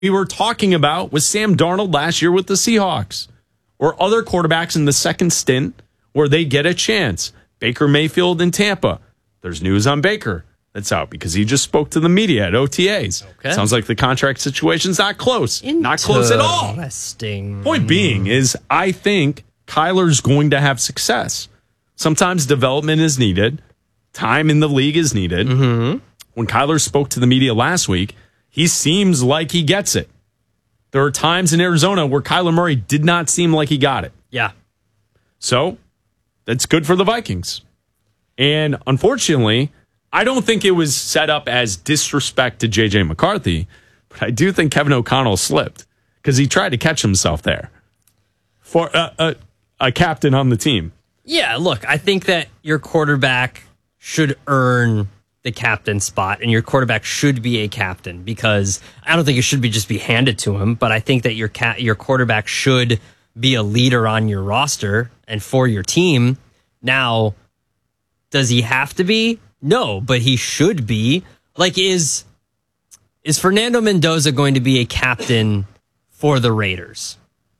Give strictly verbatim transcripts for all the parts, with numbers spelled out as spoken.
we were talking about with Sam Darnold last year with the Seahawks, or other quarterbacks in the second stint where they get a chance. Baker Mayfield in Tampa. There's news on Baker that's out because he just spoke to the media at O T As. Okay. Sounds like the contract situation's not close. Not close at all. Interesting. Point being is I think Kyler's going to have success. Sometimes development is needed. Time in the league is needed. Mm-hmm. When Kyler spoke to the media last week, he seems like he gets it. There are times in Arizona where Kyler Murray did not seem like he got it. Yeah. So that's good for the Vikings. And unfortunately, I don't think it was set up as disrespect to J J McCarthy, but I do think Kevin O'Connell slipped because he tried to catch himself there for a, a, a captain on the team. Yeah, look, I think that your quarterback should earn the captain spot, and your quarterback should be a captain because I don't think it should be just be handed to him, but I think that your ca- your quarterback should be a leader on your roster and for your team. Now, does he have to be? No, but he should be. Like, is is Fernando Mendoza going to be a captain for the Raiders?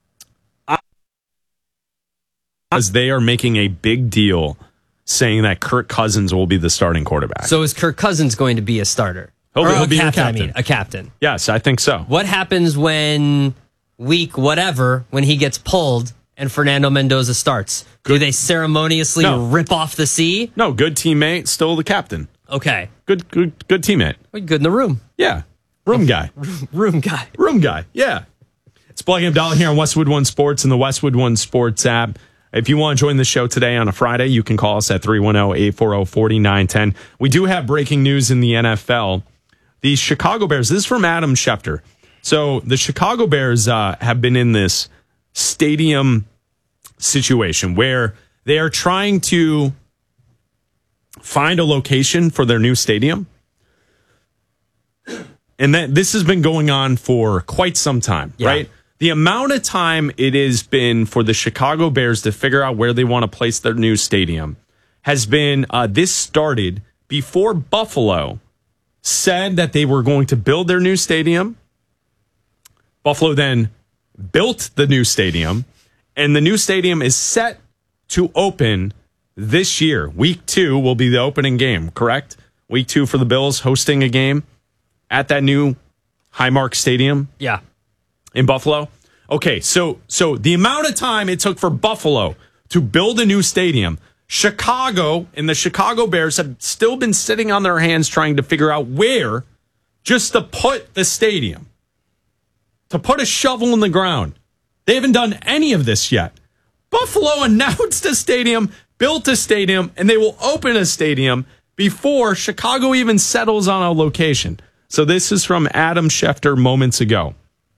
Because they are making a big deal saying that Kirk Cousins will be the starting quarterback. So is Kirk Cousins going to be a starter? He'll, or he'll a be captain, a captain. I mean, a captain. Yes, I think so. What happens when week whatever, when he gets pulled and Fernando Mendoza starts? Good. Do they ceremoniously no. rip off the C? No, good teammate, still the captain. Okay. Good good, good teammate. Good in the room. Yeah. Room guy. room guy. Room guy, yeah. It's Plugging Up Dollar here on Westwood One Sports and the Westwood One Sports app. If you want to join the show today on a Friday, you can call us at three one zero, eight four zero, four nine one zero. We do have breaking news in the N F L. The Chicago Bears, this is from Adam Schefter. So the Chicago Bears uh, have been in this stadium situation where they are trying to find a location for their new stadium. And that this has been going on for quite some time, yeah. right? The amount of time it has been for the Chicago Bears to figure out where they want to place their new stadium has been, uh, this started before Buffalo said that they were going to build their new stadium. Buffalo then built the new stadium, and the new stadium is set to open this year. Week two will be the opening game, correct? Week two for the Bills hosting a game at that new Highmark Stadium. Yeah. In Buffalo? Okay, so so the amount of time it took for Buffalo to build a new stadium, Chicago and the Chicago Bears have still been sitting on their hands trying to figure out where just to put the stadium, to put a shovel in the ground. They haven't done any of this yet. Buffalo announced a stadium, built a stadium, and they will open a stadium before Chicago even settles on a location. So this is from Adam Schefter moments ago.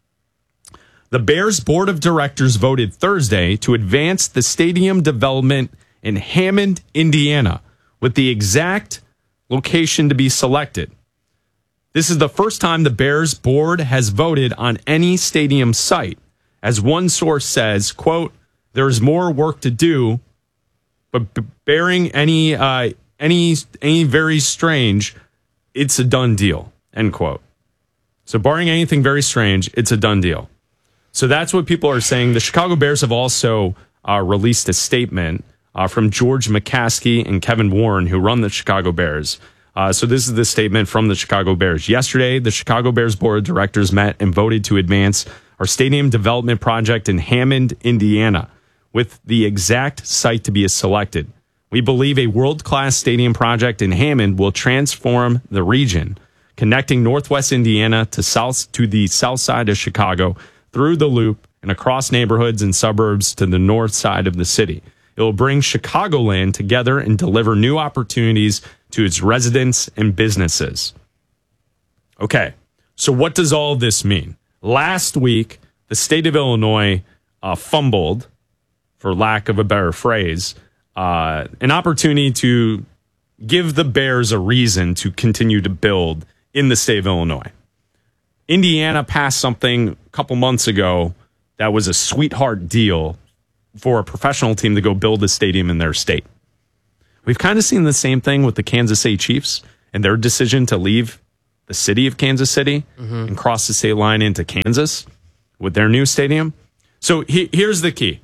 The Bears Board of Directors voted Thursday to advance the stadium development in Hammond, Indiana, with the exact location to be selected. This is the first time the Bears board has voted on any stadium site. As one source says, quote, there is more work to do, but bearing any uh, any any very strange, it's a done deal, end quote. So barring anything very strange, it's a done deal. So that's what people are saying. The Chicago Bears have also uh, released a statement uh, from George McCaskey and Kevin Warren, who run the Chicago Bears. Uh, so this is the statement from the Chicago Bears. Yesterday, the Chicago Bears Board of Directors met and voted to advance our stadium development project in Hammond, Indiana, with the exact site to be selected. We believe a world-class stadium project in Hammond will transform the region, connecting Northwest Indiana to south to the south side of Chicago, through the loop and across neighborhoods and suburbs to the north side of the city. It will bring Chicagoland together and deliver new opportunities to its residents and businesses. Okay, so what does all this mean? Last week, the state of Illinois uh, fumbled, for lack of a better phrase, uh, an opportunity to give the Bears a reason to continue to build in the state of Illinois. Indiana passed something a couple months ago that was a sweetheart deal for a professional team to go build a stadium in their state. We've kind of seen the same thing with the Kansas City Chiefs and their decision to leave the city of Kansas City mm-hmm. and cross the state line into Kansas with their new stadium. So he, here's the key.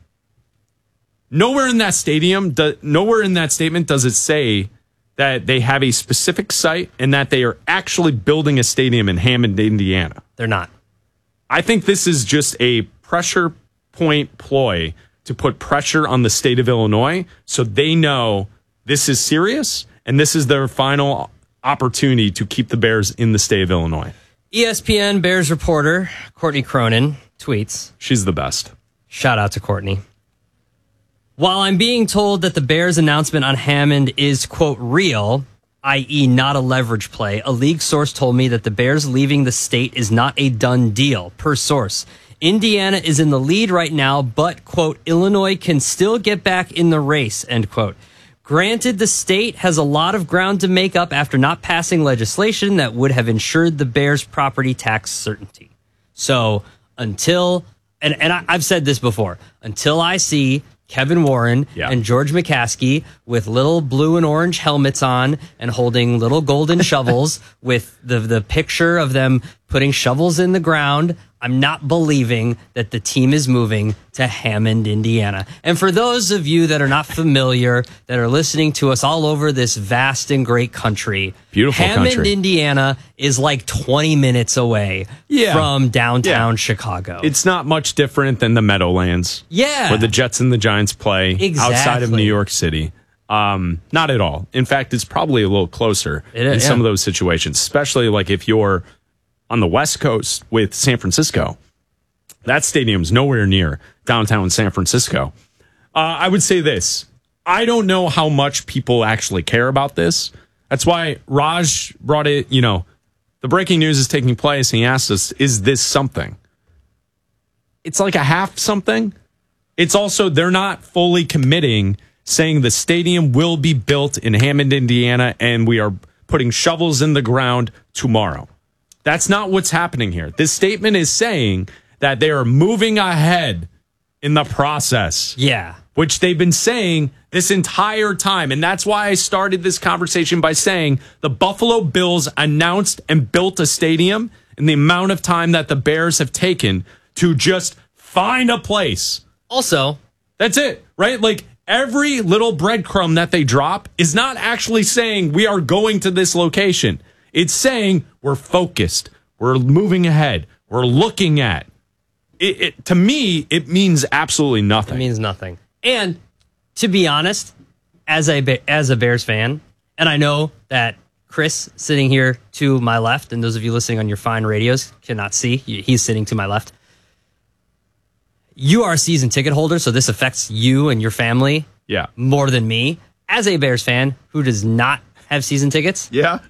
Nowhere in that stadium, do, nowhere in that statement does it say that they have a specific site and that they are actually building a stadium in Hammond, Indiana. They're not. I think this is just a pressure point ploy to put pressure on the state of Illinois so they know this is serious and this is their final opportunity to keep the Bears in the state of Illinois. E S P N Bears reporter Courtney Cronin tweets. She's the best. Shout out to Courtney. While I'm being told that the Bears announcement on Hammond is, quote, real, that is not a leverage play, a league source told me that the Bears leaving the state is not a done deal, per source. Indiana is in the lead right now, but, quote, Illinois can still get back in the race, end quote. Granted, the state has a lot of ground to make up after not passing legislation that would have ensured the Bears' property tax certainty. So until, and, and I, I've said this before, until I see Kevin Warren yeah. and George McCaskey with little blue and orange helmets on and holding little golden shovels with the, the picture of them putting shovels in the ground, I'm not believing that the team is moving to Hammond, Indiana. And for those of you that are not familiar, that are listening to us all over this vast and great country, beautiful Hammond, country. Indiana is like twenty minutes away yeah. from downtown yeah. Chicago. It's not much different than the Meadowlands. Yeah. Where the Jets and the Giants play exactly. outside of New York City. Um, not at all. In fact, it's probably a little closer it is, in yeah. some of those situations, especially like if you're on the West Coast with San Francisco. That stadium's nowhere near downtown San Francisco. Uh, I would say this. I don't know how much people actually care about this. That's why Raj brought it, you know, the breaking news is taking place, and he asked us, is this something? It's like a half something. It's also, they're not fully committing, saying the stadium will be built in Hammond, Indiana, and we are putting shovels in the ground tomorrow. That's not what's happening here. This statement is saying that they are moving ahead in the process. Yeah. Which they've been saying this entire time. And that's why I started this conversation by saying the Buffalo Bills announced and built a stadium in the amount of time that the Bears have taken to just find a place. Also, that's it, right? Like every little breadcrumb that they drop is not actually saying we are going to this location. It's saying we're focused, we're moving ahead, we're looking at. It, it, to me, it means absolutely nothing. It means nothing. And to be honest, as a as a Bears fan, and I know that Chris sitting here to my left, and those of you listening on your fine radios cannot see, he's sitting to my left. You are a season ticket holder, so this affects you and your family yeah. more than me. As a Bears fan who does not have season tickets, yeah.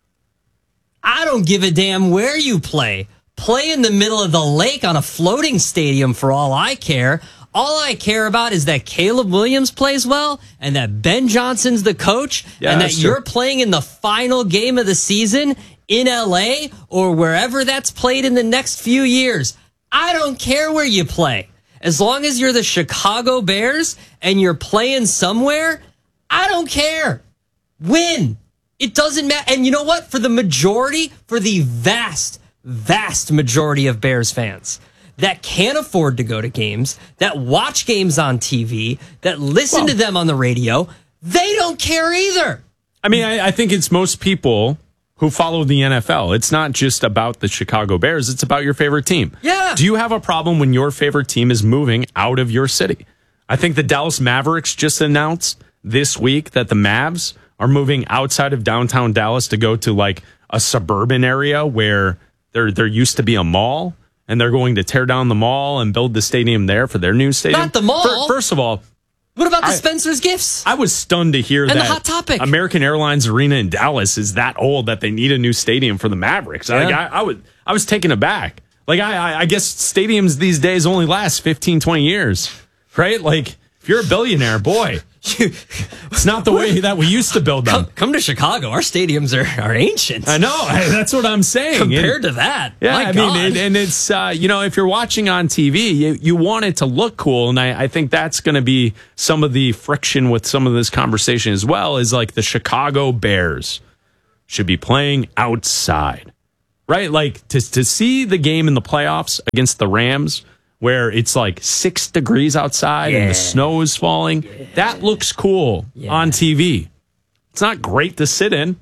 I don't give a damn where you play. Play in the middle of the lake on a floating stadium for all I care. All I care about is that Caleb Williams plays well and that Ben Johnson's the coach yeah, and that true. you're playing in the final game of the season in L A or wherever that's played in the next few years. I don't care where you play. As long as you're the Chicago Bears and you're playing somewhere, I don't care. Win. It doesn't matter. And you know what? For the majority, for the vast, vast majority of Bears fans that can't afford to go to games, that watch games on T V, that listen well, to them on the radio, they don't care either. I mean, I, I think it's most people who follow the N F L. It's not just about the Chicago Bears. It's about your favorite team. Yeah. Do you have a problem when your favorite team is moving out of your city? I think the Dallas Mavericks just announced this week that the Mavs are moving outside of downtown Dallas to go to like a suburban area where there there used to be a mall, and they're going to tear down the mall and build the stadium there for their new stadium. Not the mall. For, first of all, what about the I, Spencer's Gifts? I was stunned to hear and that the Hot Topic. American Airlines Arena in Dallas is that old that they need a new stadium for the Mavericks. Yeah. Like, I, I, would, I was taken aback. Like I, I, I guess stadiums these days only last fifteen, twenty years, right? Like if you're a billionaire, boy, it's not the way that we used to build them. Come, come to Chicago. Our stadiums are, are ancient. I know. That's what I'm saying. Compared and, to that. Yeah, My I God. mean, and, and it's, uh, you know, if you're watching on T V, you, you want it to look cool. And I, I think that's going to be some of the friction with some of this conversation as well, is like the Chicago Bears should be playing outside. right? Like to to see the game in the playoffs against the Rams, where it's like six degrees outside Yeah. and the snow is falling. Yeah. That looks cool yeah. on T V. It's not great to sit in.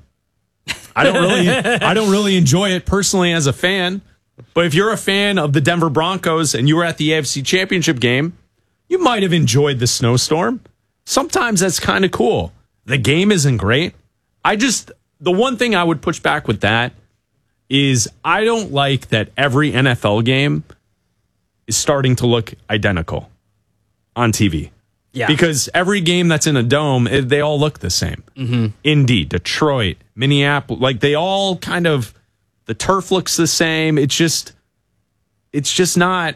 I don't really, I don't really enjoy it personally as a fan. But if you're a fan of the Denver Broncos and you were at the A F C Championship game, you might have enjoyed the snowstorm. Sometimes that's kind of cool. The game isn't great. I just, the one thing I would push back with that is I don't like that every N F L game is starting to look identical on T V. Yeah. Because every game that's in a dome, it, they all look the same. Mm-hmm. Indy, Detroit, Minneapolis, like they all kind of, the turf looks the same. It's just, it's just not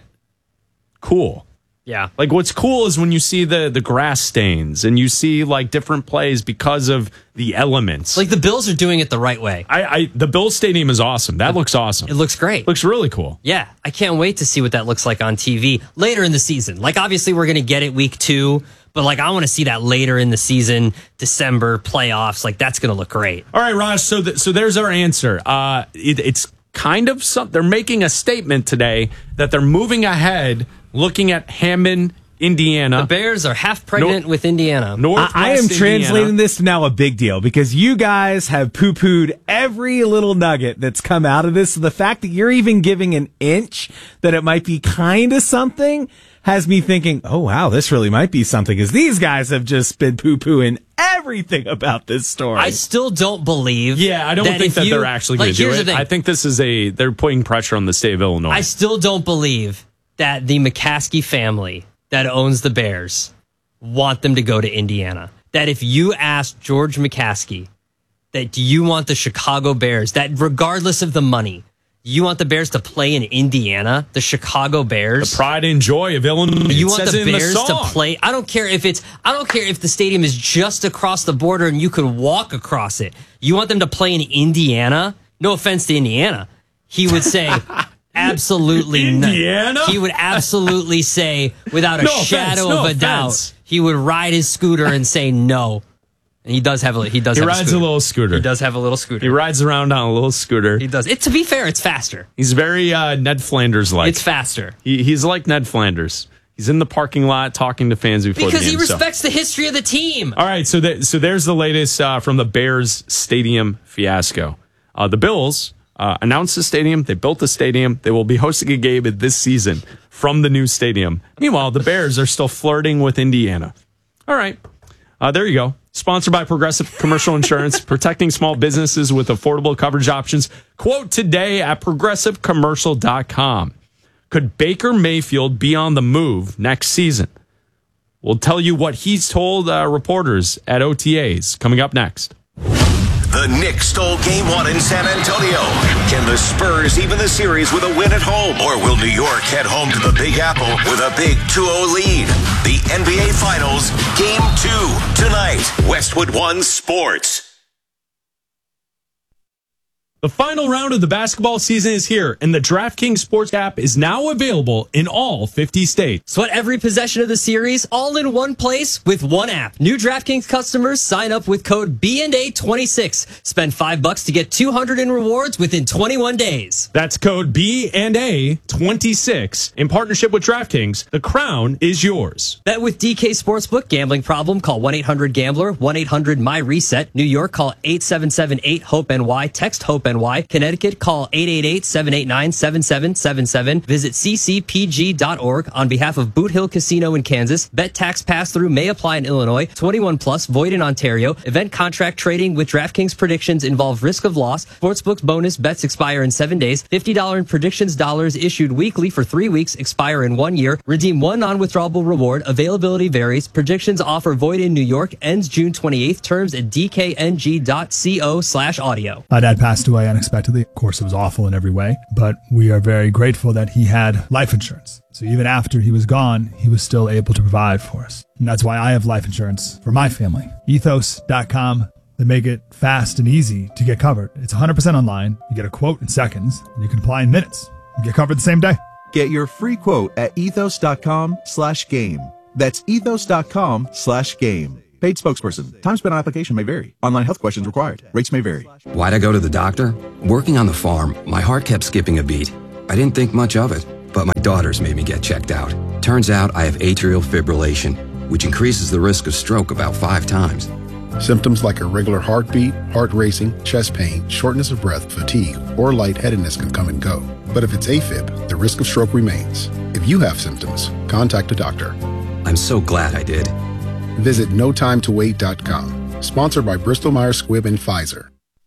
cool. Yeah. Like what's cool is when you see the the grass stains and you see like different plays because of the elements. Like the Bills are doing it the right way. I, I the Bills Stadium is awesome. That looks awesome. It looks great. Looks really cool. Yeah. I can't wait to see what that looks like on T V later in the season. Like obviously we're going to get it week two, but like I want to see that later in the season, December playoffs. Like that's going to look great. All right, Raj. So th- so there's our answer. Uh, it, it's kind of some, they're making a statement today that they're moving ahead, looking at Hammond, Indiana. The Bears are half pregnant Nor- with Indiana. Northwest I, I am Indiana. translating this to now a big deal because you guys have poo-pooed every little nugget that's come out of this. So the fact that you're even giving an inch that it might be kind of something has me thinking, oh, wow, this really might be something because these guys have just been poo-pooing everything about this story. I still don't believe. Yeah, I don't that think if that you, they're actually going like, to do here's it. the thing. I think this is a, they're putting pressure on the state of Illinois. I still don't believe that the McCaskey family that owns the Bears want them to go to Indiana. That if you ask George McCaskey that do you want the Chicago Bears, that regardless of the money, you want the Bears to play in Indiana, the Chicago Bears. The pride and joy of Illinois. You It want says the it in Bears the to song. play. I don't care if it's. I don't care if the stadium is just across the border and you could walk across it. You want them to play in Indiana. No offense to Indiana, he would say. Absolutely not. Indiana? He would absolutely say, without a No offense, shadow no of a offense. doubt, he would ride his scooter and say no. And he does have a he does. He have rides a, a scooter. little scooter. He does have a little scooter. He rides around on a little scooter. He does. It to be fair, it's faster. He's very uh, Ned Flanders like. It's faster He, he's like Ned Flanders. He's in the parking lot talking to fans before because the he game. so. respects the history of the team. All right, so that, so there's the latest uh, from the Bears stadium fiasco. Uh, the Bills uh, announced the stadium. They built the stadium. They will be hosting a game this season from the new stadium. Meanwhile, the Bears are still flirting with Indiana. All right, uh, there you go. Sponsored by Progressive Commercial Insurance, protecting small businesses with affordable coverage options. Quote today at progressive commercial dot com. Could Baker Mayfield be on the move next season? We'll tell you what he's told uh, reporters at O T As coming up next. The Knicks stole game one in San Antonio. Can the Spurs even the series with a win at home? Or will New York head home to the Big Apple with a big two oh lead? The N B A Finals, Game two, tonight. Westwood One Sports. The final round of the basketball season is here, and the DraftKings Sports app is now available in all fifty states. Sweat every possession of the series all in one place with one app. New DraftKings customers sign up with code B and A twenty-six. Spend five bucks to get two hundred in rewards within twenty-one days. That's code B and A twenty-six. In partnership with DraftKings, the crown is yours. Bet with D K Sportsbook. Gambling problem? Call one eight hundred gambler, one eight hundred my reset. New York, call eight seven seven eight hope N Y. Text HOPE-N Y. Connecticut, call eight eight eight seven eight nine seven seven seven seven. Visit c c p g dot org on behalf of Boot Hill Casino in Kansas. Bet tax pass-through may apply in Illinois. twenty-one plus, void in Ontario. Event contract trading with DraftKings predictions involve risk of loss. Sportsbook bonus bets expire in seven days. fifty dollars in predictions dollars issued weekly for three weeks, expire in one year. Redeem one non-withdrawable reward. Availability varies. Predictions offer void in New York. Ends June twenty-eighth. Terms at d k n g dot co slash audio. My dad passed away unexpectedly. Of course, it was awful in every way, but we are very grateful that he had life insurance. So even after he was gone, he was still able to provide for us. And that's why I have life insurance for my family. ethos dot com. They make it fast and easy to get covered. It's one hundred percent online. You get a quote in seconds, and you can apply in minutes. You get covered the same day. Get your free quote at ethos dot com slash game. That's ethos dot com slash game. Paid spokesperson. Time spent on application may vary. Online health questions required. Rates may vary. Why'd I go to the doctor? Working on the farm, my heart kept skipping a beat. I didn't think much of it, but my daughters made me get checked out. Turns out I have atrial fibrillation, which increases the risk of stroke about five times. Symptoms like irregular heartbeat, heart racing, chest pain, shortness of breath, fatigue, or lightheadedness can come and go. But if it's AFib, the risk of stroke remains. If you have symptoms, contact a doctor. I'm so glad I did. Visit no time to wait dot com. Sponsored by Bristol Myers Squibb and Pfizer.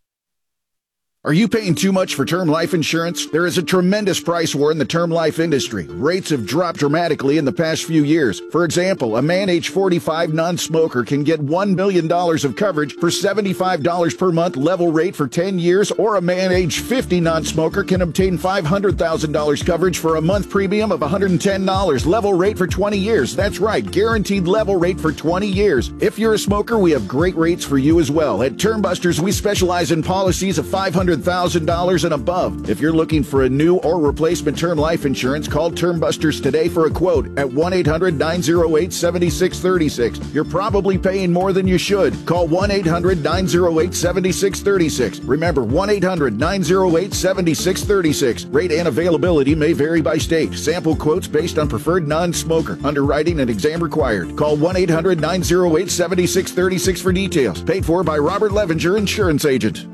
Are you paying too much for term life insurance? There is a tremendous price war in the term life industry. Rates have dropped dramatically in the past few years. For example, a man age forty-five non-smoker can get one million dollars of coverage for seventy-five dollars per month level rate for ten years, or a man age fifty non-smoker can obtain five hundred thousand dollars coverage for a month premium of one hundred ten dollars level rate for twenty years. That's right, guaranteed level rate for twenty years. If you're a smoker, we have great rates for you as well. At Term Busters, we specialize in policies of five hundred thousand dollars and above. If you're looking for a new or replacement term life insurance, call Term Busters today for a quote at one eight hundred nine oh eight seven six three six. You're probably paying more than you should. Call one eight hundred nine oh eight seven six three six. Remember, one eight hundred nine oh eight seven six three six. Rate and availability may vary by state. Sample quotes based on preferred non-smoker. Underwriting and exam required. Call one eight hundred nine oh eight seven six three six for details. Paid for by Robert Levenger, insurance agent.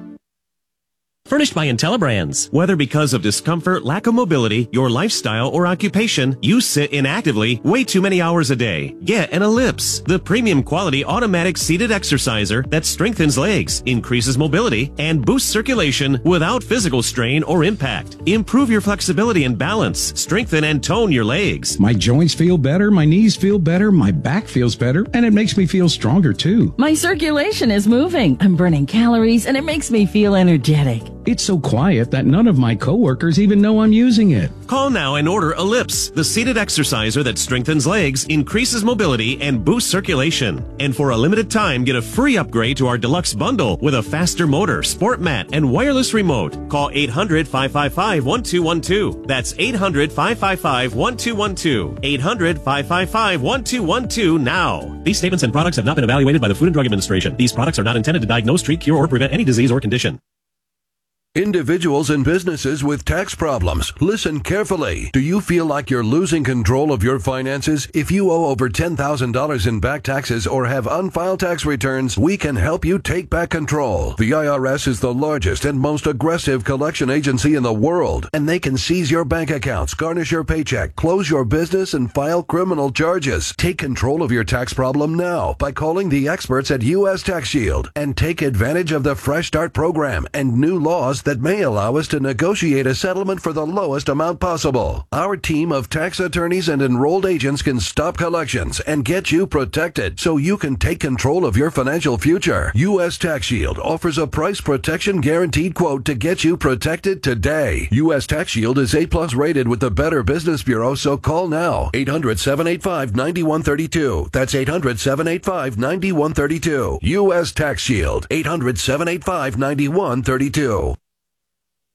Furnished by IntelliBrands. Whether because of discomfort, lack of mobility, your lifestyle, or occupation, you sit inactively way too many hours a day. Get an Ellipse, the premium quality automatic seated exerciser that strengthens legs, increases mobility, and boosts circulation without physical strain or impact. Improve your flexibility and balance. Strengthen and tone your legs. My joints feel better, my knees feel better, my back feels better, and it makes me feel stronger too. My circulation is moving. I'm burning calories, and it makes me feel energetic. It's so quiet that none of my coworkers even know I'm using it. Call now and order Ellipse, the seated exerciser that strengthens legs, increases mobility, and boosts circulation. And for a limited time, get a free upgrade to our deluxe bundle with a faster motor, sport mat, and wireless remote. Call eight hundred five five five one two one two. That's eight hundred five five five one two one two. eight hundred five five five one two one two now. These statements and products have not been evaluated by the Food and Drug Administration. These products are not intended to diagnose, treat, cure, or prevent any disease or condition. Individuals and businesses with tax problems, listen carefully. Do you feel like you're losing control of your finances? If you owe over ten thousand dollars in back taxes or have unfiled tax returns, we can help you take back control. The I R S is the largest and most aggressive collection agency in the world, and they can seize your bank accounts, garnish your paycheck, close your business, and file criminal charges. Take control of your tax problem now by calling the experts at U S Tax Shield and take advantage of the Fresh Start program and new laws that may allow us to negotiate a settlement for the lowest amount possible. Our team of tax attorneys and enrolled agents can stop collections and get you protected so you can take control of your financial future. U S Tax Shield offers a price protection guaranteed quote to get you protected today. U S Tax Shield is A plus rated with the Better Business Bureau, so call now. eight hundred seven eight five nine one three two. That's eight hundred seven eight five nine one three two. U S Tax Shield. eight hundred seven eight five nine one three two.